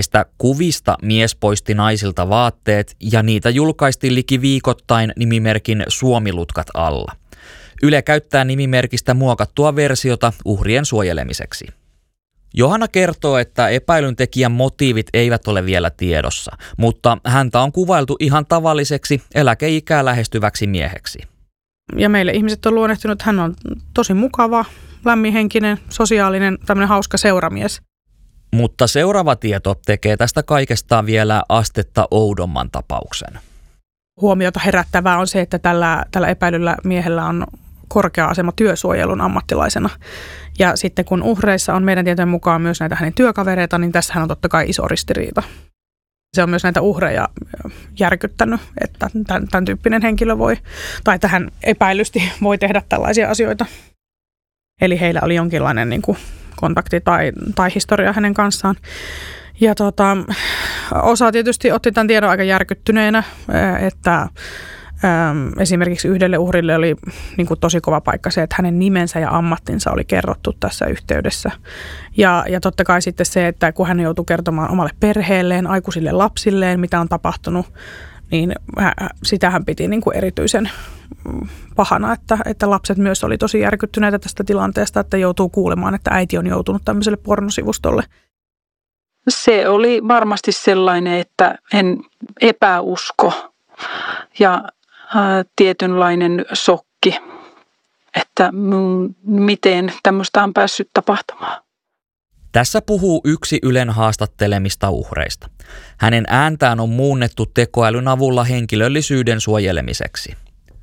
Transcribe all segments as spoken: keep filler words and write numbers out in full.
Näistä kuvista mies poisti naisilta vaatteet ja niitä julkaistiin liki viikoittain nimimerkin Suomilutkat alla. Yle käyttää nimimerkistä muokattua versiota uhrien suojelemiseksi. Johanna kertoo, että epäilyn tekijän motiivit eivät ole vielä tiedossa, mutta häntä on kuvailtu ihan tavalliseksi eläkeikää lähestyväksi mieheksi. Ja meille ihmiset on luonnehtinut, että hän on tosi mukava, lämminhenkinen, sosiaalinen, tämmöinen hauska seuramies. Mutta seuraava tieto tekee tästä kaikesta vielä astetta oudomman tapauksen. Huomiota herättävää on se, että tällä, tällä epäilyllä miehellä on korkea asema työsuojelun ammattilaisena. Ja sitten kun uhreissa on meidän tietojen mukaan myös näitä hänen työkavereita, niin tässähän on totta kai iso ristiriita. Se on myös näitä uhreja järkyttänyt, että tämän, tämän tyyppinen henkilö voi, tai tähän epäilysti voi tehdä tällaisia asioita. Eli heillä oli jonkinlainen niin kuin kontakti tai, tai historia hänen kanssaan. Ja tota, osa tietysti otti tämän tiedon aika järkyttyneenä, että äm, esimerkiksi yhdelle uhrille oli niin kuin tosi kova paikka se, että hänen nimensä ja ammattinsa oli kerrottu tässä yhteydessä. Ja, ja totta kai sitten se, että kun hän joutui kertomaan omalle perheelleen, aikuisille lapsilleen, mitä on tapahtunut, niin sitä hän piti niin kuin erityisen pahana, että, että lapset myös oli tosi järkyttyneitä tästä tilanteesta, että joutuu kuulemaan, että äiti on joutunut tämmöiselle pornosivustolle. Se oli varmasti sellainen, että en epäusko ja ää, tietynlainen shokki, että mun, miten tämmöistä on päässyt tapahtumaan. Tässä puhuu yksi Ylen haastattelemista uhreista. Hänen ääntään on muunnettu tekoälyn avulla henkilöllisyyden suojelemiseksi.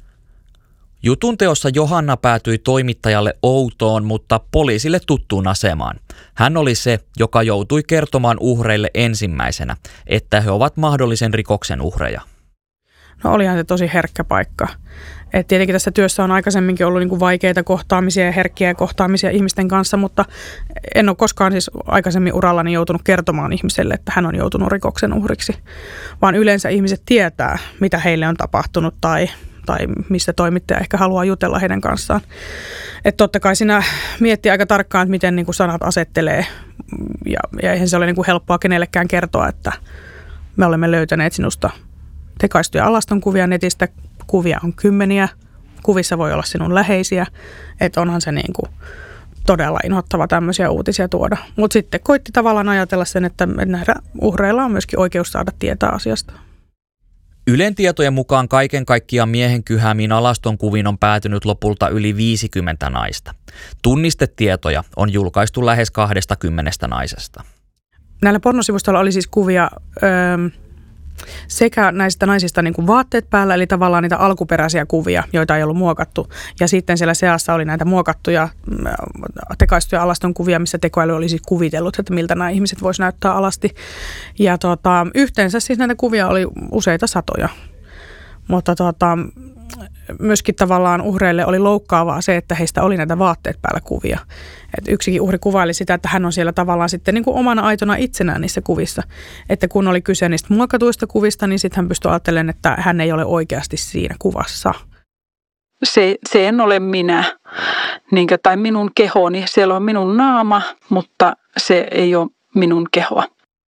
Jutun teossa Johanna päätyi toimittajalle outoon, mutta poliisille tuttuun asemaan. Hän oli se, joka joutui kertomaan uhreille ensimmäisenä, että he ovat mahdollisen rikoksen uhreja. No olihan se tosi herkkä paikka. Et tietenkin tässä työssä on aikaisemminkin ollut niinku vaikeita kohtaamisia ja herkkiä kohtaamisia ihmisten kanssa, mutta en ole koskaan siis aikaisemmin urallani joutunut kertomaan ihmiselle, että hän on joutunut rikoksen uhriksi. Vaan yleensä ihmiset tietää, mitä heille on tapahtunut tai, tai mistä toimittaja ehkä haluaa jutella heidän kanssaan. Että totta kai siinä miettii aika tarkkaan, että miten niinku sanat asettelee ja, ja eihän se ole niinku helppoa kenellekään kertoa, että me olemme löytäneet sinusta tekaistuja alastonkuvia netistä. Kuvia on kymmeniä. Kuvissa voi olla sinun läheisiä. Että onhan se niin kuin todella inhottava tämmöisiä uutisia tuoda. Mutta sitten koitti tavallaan ajatella sen, että näillä uhreilla on myöskin oikeus saada tietää asiasta. Ylen tietojen mukaan kaiken kaikkiaan miehen kyhäämiin alastonkuviin on päätynyt lopulta yli viisikymmentä naista. Tunnistetietoja on julkaistu lähes kaksikymmentä naisesta. Näillä pornosivustoilla oli siis kuvia Öö, sekä näistä naisista niin kuin vaatteet päällä, eli tavallaan niitä alkuperäisiä kuvia, joita ei ollut muokattu. Ja sitten siellä seassa oli näitä muokattuja, tekaistuja alastonkuvia, missä tekoäly oli siis kuvitellut, että miltä nämä ihmiset voisi näyttää alasti. Ja tota, yhteensä siis näitä kuvia oli useita satoja. Mutta tota, myöskin tavallaan uhreille oli loukkaavaa se, että heistä oli näitä vaatteet päällä kuvia. Et yksikin uhri kuvaili sitä, että hän on siellä tavallaan sitten niin kuin omana aitona itsenään niissä kuvissa. Että kun oli kyse niistä muokatuista kuvista, niin sitten hän pystyi ajattelemaan, että hän ei ole oikeasti siinä kuvassa. Se, se en ole minä, niin kuin, tai minun kehoni. Siellä on minun naama, mutta se ei ole minun kehoa.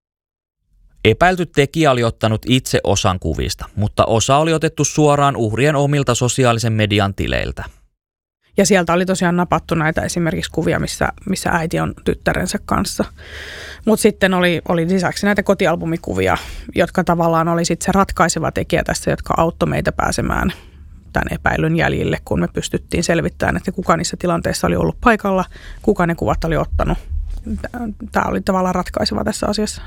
Epäilty tekijä oli ottanut itse osan kuvista, mutta osa oli otettu suoraan uhrien omilta sosiaalisen median tileiltä. Ja sieltä oli tosiaan napattu näitä esimerkiksi kuvia, missä, missä äiti on tyttärensä kanssa. Mutta sitten oli, oli lisäksi näitä kotialbumikuvia, jotka tavallaan oli sitten se ratkaiseva tekijä tässä, jotka auttoi meitä pääsemään tämän epäilyn jäljille, kun me pystyttiin selvittämään, että kuka niissä tilanteissa oli ollut paikalla, kuka ne kuvat oli ottanut. Tämä oli tavallaan ratkaiseva tässä asiassa.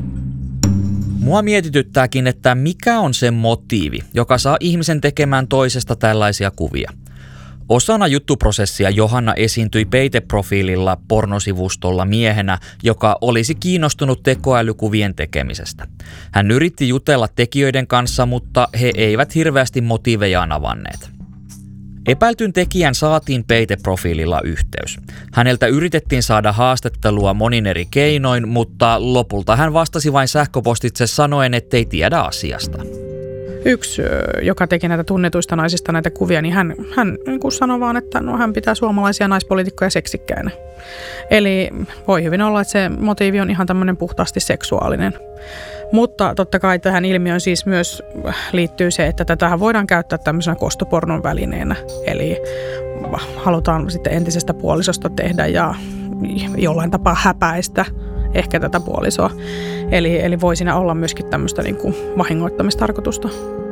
Mua mietityttääkin, että mikä on se motiivi, joka saa ihmisen tekemään toisesta tällaisia kuvia. Osana juttuprosessia Johanna esiintyi peiteprofiililla pornosivustolla miehenä, joka olisi kiinnostunut tekoälykuvien tekemisestä. Hän yritti jutella tekijöiden kanssa, mutta he eivät hirveästi motiivejaan avanneet. Epäiltyn tekijän saatiin peiteprofiililla yhteys. Häneltä yritettiin saada haastattelua monin eri keinoin, mutta lopulta hän vastasi vain sähköpostitse sanoen, ettei tiedä asiasta. yksi, joka teki näitä tunnetuista naisista näitä kuvia, niin hän, hän niin kuin sanoi vaan, että no, hän pitää suomalaisia naispoliitikkoja seksikkäinä. Eli voi hyvin olla, että se motiivi on ihan tämmöinen puhtaasti seksuaalinen. Mutta totta kai tähän ilmiöön siis myös liittyy se, että tätähän voidaan käyttää tämmöisenä kostopornon välineenä. Eli halutaan sitten entisestä puolisosta tehdä ja jollain tapaa häpäistä ehkä tätä puolisoa. Eli, eli voi siinä olla myöskin tämmöistä niin kuin vahingoittamistarkoitusta.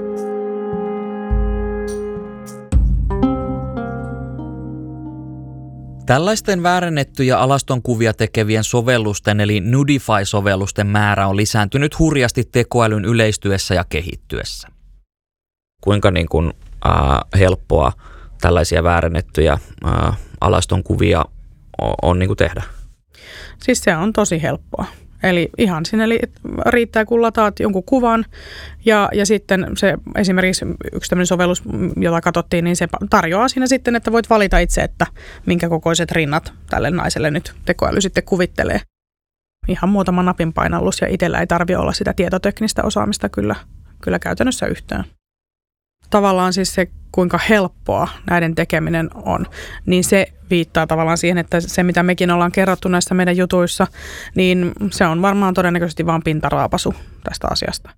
Tällaisten väärennettyjä alastonkuvia tekevien sovellusten eli Nudify-sovellusten määrä on lisääntynyt hurjasti tekoälyn yleistyessä ja kehittyessä. Kuinka niin kuin, äh, helppoa tällaisia väärennettyjä äh, alastonkuvia on, on niin kuin tehdä? Siis se on tosi helppoa. Eli ihan sinne riittää, kun lataat jonkun kuvan ja, ja sitten se esimerkiksi yksi tämmöinen sovellus, jota katsottiin, niin se tarjoaa siinä sitten, että voit valita itse, että minkä kokoiset rinnat tälle naiselle nyt tekoäly sitten kuvittelee. Ihan muutama napin painallus ja itsellä ei tarvitse olla sitä tietoteknistä osaamista kyllä, kyllä käytännössä yhtään. Tavallaan siis se, kuinka helppoa näiden tekeminen on, niin se viittaa tavallaan siihen, että se, mitä mekin ollaan kerrottu näissä meidän jutuissa, niin se on varmaan todennäköisesti vain pintaraapasu tästä asiasta.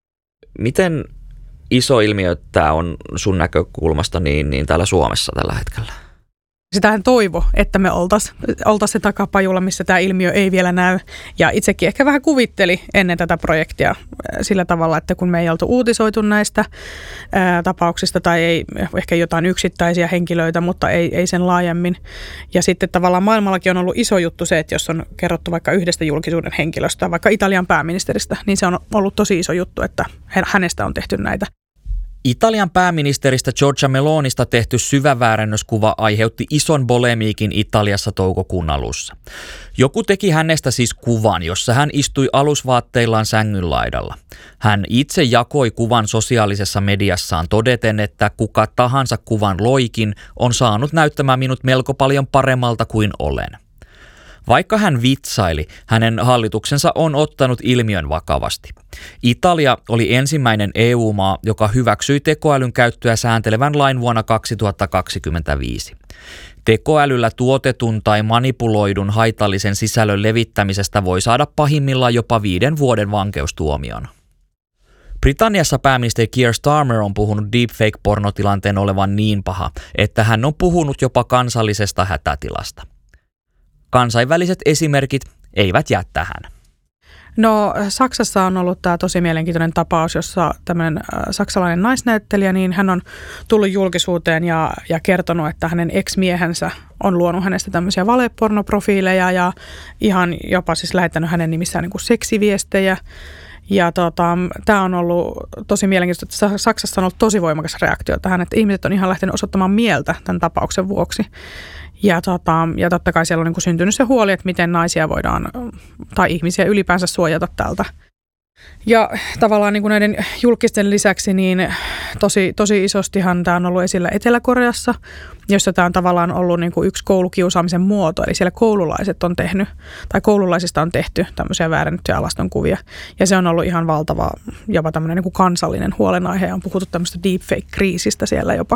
Miten iso ilmiö tämä on sun näkökulmasta niin, niin täällä Suomessa tällä hetkellä? Sitähän toivo, että me oltaisiin oltais se takapajulla, missä tämä ilmiö ei vielä näy. Ja itsekin ehkä vähän kuvitteli ennen tätä projektia sillä tavalla, että kun me ei oltu uutisoitu näistä ää, tapauksista tai ei ehkä jotain yksittäisiä henkilöitä, mutta ei, ei sen laajemmin. Ja sitten tavallaan maailmallakin on ollut iso juttu se, että jos on kerrottu vaikka yhdestä julkisuuden henkilöstä, vaikka Italian pääministeristä, niin se on ollut tosi iso juttu, että hänestä on tehty näitä. Italian pääministeristä Giorgia Melonista tehty syväväärennöskuva aiheutti ison polemiikin Italiassa toukokuun alussa. Joku teki hänestä siis kuvan, jossa hän istui alusvaatteillaan sängyn laidalla. Hän itse jakoi kuvan sosiaalisessa mediassaan todeten, että kuka tahansa kuvan loikin on saanut näyttämään minut melko paljon paremmalta kuin olen. Vaikka hän vitsaili, hänen hallituksensa on ottanut ilmiön vakavasti. Italia oli ensimmäinen E U-maa, joka hyväksyi tekoälyn käyttöä sääntelevän lain vuonna kaksituhattakaksikymmentäviisi. Tekoälyllä tuotetun tai manipuloidun haitallisen sisällön levittämisestä voi saada pahimmillaan jopa viiden vuoden vankeustuomion. Britanniassa pääministeri Keir Starmer on puhunut deepfake-pornotilanteen olevan niin paha, että hän on puhunut jopa kansallisesta hätätilasta. Kansainväliset esimerkit eivät jää tähän. No Saksassa on ollut tämä tosi mielenkiintoinen tapaus, jossa tämmöinen äh, saksalainen naisnäyttelijä, niin hän on tullut julkisuuteen ja, ja kertonut, että hänen ex-miehensä on luonut hänestä tämmöisiä valepornoprofiileja ja ihan jopa siis lähettänyt hänen nimissään niin kuin seksiviestejä. Ja tota, tämä on ollut tosi mielenkiintoista, että Saksassa on ollut tosi voimakas reaktio tähän, että ihmiset on ihan lähtenyt osoittamaan mieltä tämän tapauksen vuoksi. Ja, tota, ja totta kai siellä on niin kuin syntynyt se huoli, että miten naisia voidaan, tai ihmisiä ylipäänsä suojata tältä. Ja tavallaan niin kuin näiden julkisten lisäksi, niin tosi, tosi isostihan tämä on ollut esillä Etelä-Koreassa, jossa tämä on tavallaan ollut niin kuin yksi koulukiusaamisen muoto. Eli siellä koululaiset on tehnyt, tai koululaisista on tehty tämmöisiä väärennettyjä alastonkuvia. Ja se on ollut ihan valtava, jopa tämmöinen niin kuin kansallinen huolenaihe, ja on puhuttu tämmöistä deepfake-kriisistä siellä jopa.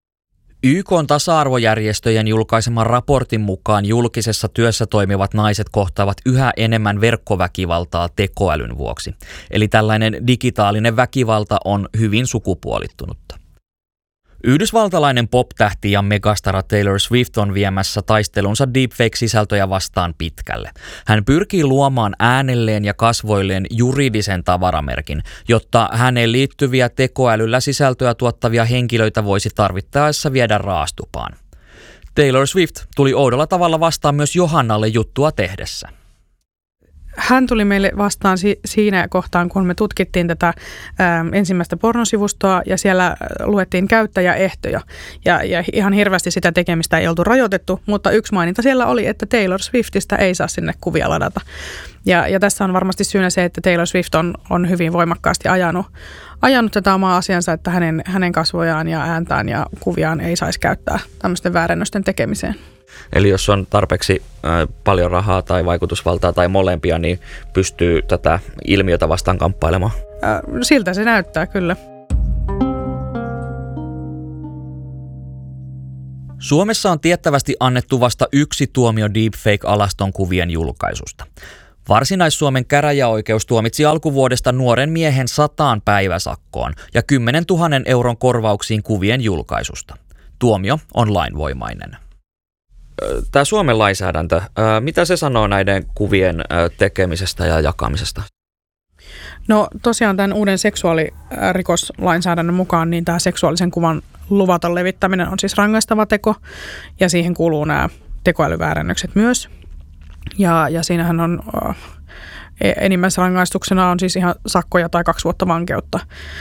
Y K:n tasa-arvojärjestöjen julkaiseman raportin mukaan julkisessa työssä toimivat naiset kohtaavat yhä enemmän verkkoväkivaltaa tekoälyn vuoksi. Eli tällainen digitaalinen väkivalta on hyvin sukupuolittunutta. Yhdysvaltalainen pop-tähti ja megastara Taylor Swift on viemässä taistelunsa deepfake-sisältöjä vastaan pitkälle. Hän pyrkii luomaan äänelleen ja kasvoilleen juridisen tavaramerkin, jotta häneen liittyviä tekoälyllä sisältöä tuottavia henkilöitä voisi tarvittaessa viedä raastupaan. Taylor Swift tuli oudolla tavalla vastaan myös Johannalle juttua tehdessä. Hän tuli meille vastaan si- siinä kohtaan, kun me tutkittiin tätä ä, ensimmäistä pornosivustoa ja siellä luettiin käyttäjäehtoja. Ja, ja ihan hirveästi sitä tekemistä ei oltu rajoitettu, mutta yksi maininta siellä oli, että Taylor Swiftistä ei saa sinne kuvia ladata. Ja, ja tässä on varmasti syynä se, että Taylor Swift on, on hyvin voimakkaasti ajanut, ajanut tätä omaa asiansa, että hänen, hänen kasvojaan ja ääntään ja kuviaan ei saisi käyttää tämmöisten väärennösten tekemiseen. Eli jos on tarpeeksi äh, paljon rahaa tai vaikutusvaltaa tai molempia, niin pystyy tätä ilmiötä vastaan kamppailemaan? Äh, siltä se näyttää, kyllä. Suomessa on tiettävästi annettu vasta yksi tuomio deepfake-alaston kuvien julkaisusta. Varsinais-Suomen käräjäoikeus tuomitsi alkuvuodesta nuoren miehen sataan päiväsakkoon ja kymmenen tuhannen euron korvauksiin kuvien julkaisusta. Tuomio on lainvoimainen. Tämä Suomen lainsäädäntö, mitä se sanoo näiden kuvien tekemisestä ja jakamisesta? No tosiaan tämän uuden seksuaalirikoslainsäädännön mukaan niin tämä seksuaalisen kuvan luvaton levittäminen on siis rangaistava teko ja siihen kuuluu nämä tekoälyväärennökset myös. Ja, ja siinähän on enimmäisrangaistuksena on siis ihan sakkoja tai kaksi vuotta vankeutta.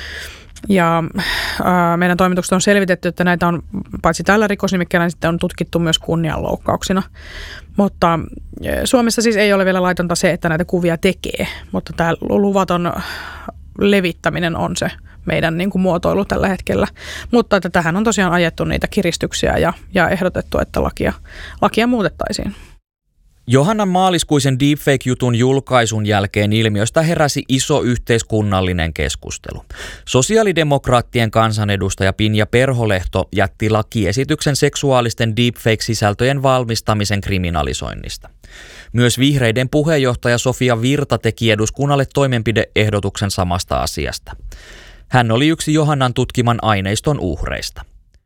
Ja ää, meidän toimitukset on selvitetty, että näitä on paitsi tällä rikosnimikkeellä, niin sitten on tutkittu myös kunnianloukkauksina. Mutta Suomessa siis ei ole vielä laitonta se, että näitä kuvia tekee, mutta tämä luvaton levittäminen on se meidän niin kuin muotoilu tällä hetkellä. Mutta että tähän on tosiaan ajettu niitä kiristyksiä ja, ja ehdotettu, että lakia, lakia muutettaisiin. Johannan maaliskuisen deepfake-jutun julkaisun jälkeen ilmiöstä heräsi iso yhteiskunnallinen keskustelu. Sosiaalidemokraattien kansanedustaja Pinja Perholehto jätti lakiesityksen seksuaalisten deepfake-sisältöjen valmistamisen kriminalisoinnista. Myös vihreiden puheenjohtaja Sofia Virta teki eduskunnalle toimenpideehdotuksen samasta asiasta. Hän oli yksi Johannan tutkiman aineiston uhreista.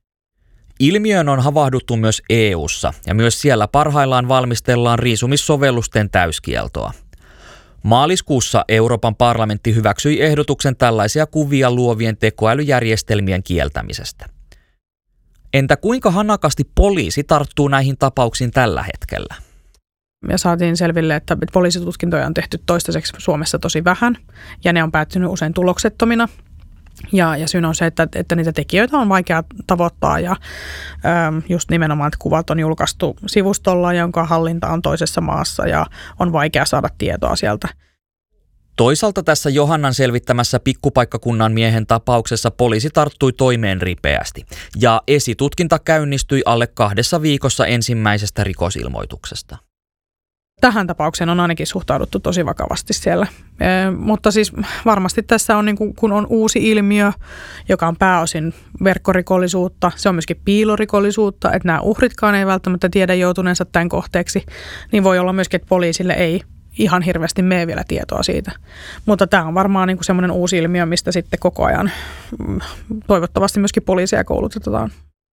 Ilmiöön on havahduttu myös E U:ssa ja myös siellä parhaillaan valmistellaan riisumissovellusten täyskieltoa. Maaliskuussa Euroopan parlamentti hyväksyi ehdotuksen tällaisia kuvia luovien tekoälyjärjestelmien kieltämisestä. Entä kuinka hanakasti poliisi tarttuu näihin tapauksiin tällä hetkellä? Me saatiin selville, että poliisitutkintoja on tehty toistaiseksi Suomessa tosi vähän ja ne on päättynyt usein tuloksettomina. Ja, ja syynä on se, että, että niitä tekijöitä on vaikea tavoittaa ja äm, just nimenomaan, että kuvat on julkaistu sivustolla, jonka hallinta on toisessa maassa ja on vaikea saada tietoa sieltä. Toisaalta tässä Johannan selvittämässä pikkupaikkakunnan miehen tapauksessa poliisi tarttui toimeen ripeästi ja esitutkinta käynnistyi alle kahdessa viikossa ensimmäisestä rikosilmoituksesta. Tähän tapaukseen on ainakin suhtauduttu tosi vakavasti siellä, e, mutta siis varmasti tässä on, niin kuin, kun on uusi ilmiö, joka on pääosin verkkorikollisuutta, se on myöskin piilorikollisuutta, että nämä uhritkaan ei välttämättä tiedä joutuneensa tämän kohteeksi, niin voi olla myöskin, että poliisille ei ihan hirveästi mene vielä tietoa siitä. Mutta tämä on varmaan niin kuin semmoinen uusi ilmiö, mistä sitten koko ajan toivottavasti myöskin poliisia koulutetaan.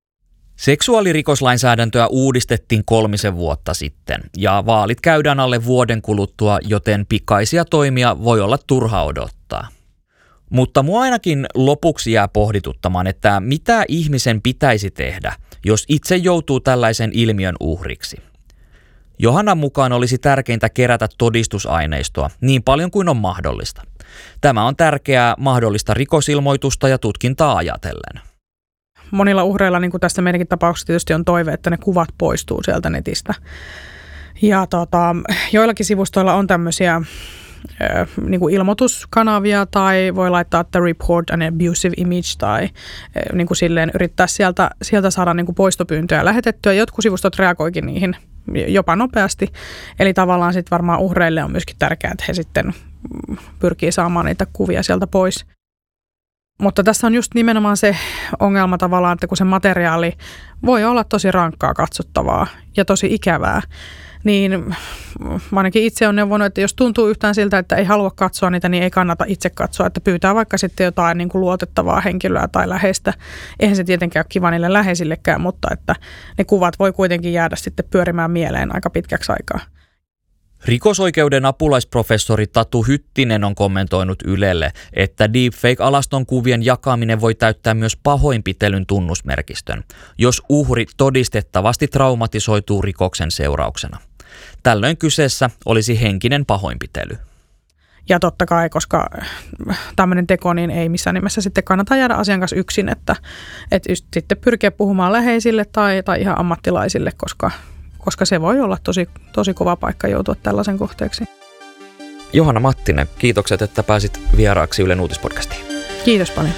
Seksuaalirikoslainsäädäntöä uudistettiin kolmisen vuotta sitten ja vaalit käydään alle vuoden kuluttua, joten pikaisia toimia voi olla turha odottaa. Mutta mua ainakin lopuksi jää pohdituttamaan, että mitä ihmisen pitäisi tehdä, jos itse joutuu tällaisen ilmiön uhriksi. Johannan mukaan olisi tärkeintä kerätä todistusaineistoa niin paljon kuin on mahdollista. Tämä on tärkeää mahdollista rikosilmoitusta ja tutkintaa ajatellen. Monilla uhreilla, niin kuin tässä meidänkin tapauksessa tietysti on toive, että ne kuvat poistuu sieltä netistä. Ja tota, joillakin sivustoilla on tämmöisiä äh, niin kuin ilmoituskanavia tai voi laittaa the report an abusive image tai äh, niin kuin silleen yrittää sieltä, sieltä saada niin kuin poistopyyntöjä lähetettyä. Jotkut sivustot reagoikin niihin jopa nopeasti. Eli tavallaan sitten varmaan uhreille on myöskin tärkeää, että he sitten pyrkii saamaan niitä kuvia sieltä pois. Mutta tässä on just nimenomaan se ongelma tavallaan, että kun se materiaali voi olla tosi rankkaa katsottavaa ja tosi ikävää, niin ainakin itse olen neuvonut, että jos tuntuu yhtään siltä, että ei halua katsoa niitä, niin ei kannata itse katsoa, että pyytää vaikka sitten jotain niin kuin luotettavaa henkilöä tai läheistä. Eihän se tietenkään ole kiva niille läheisillekään, mutta että ne kuvat voi kuitenkin jäädä sitten pyörimään mieleen aika pitkäksi aikaa. Rikosoikeuden apulaisprofessori Tatu Hyttinen on kommentoinut Ylelle, että deepfake-alaston kuvien jakaminen voi täyttää myös pahoinpitelyn tunnusmerkistön, jos uhri todistettavasti traumatisoituu rikoksen seurauksena. Tällöin kyseessä olisi henkinen pahoinpitely. Ja totta kai, koska tämmöinen teko, niin ei missään nimessä sitten kannata jäädä asian kanssa yksin, että, että just sitten pyrkiä puhumaan läheisille tai, tai ihan ammattilaisille, koska koska se voi olla tosi, tosi kova paikka joutua tällaisen kohteeksi. Johanna Mattinen, kiitokset, että pääsit vieraaksi Ylen uutispodcastiin. Kiitos paljon.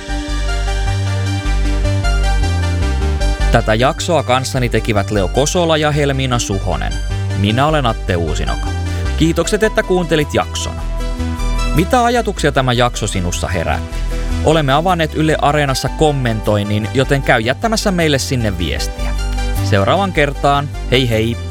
Tätä jaksoa kanssani tekivät Leo Kosola ja Helmiina Suhonen. Minä olen Atte Uusinoka. Kiitokset, että kuuntelit jakson. Mitä ajatuksia tämä jakso sinussa herätti? Olemme avanneet Yle Areenassa kommentoinnin, joten käy jättämässä meille sinne viestiä. Seuraavan kertaan, hei hei!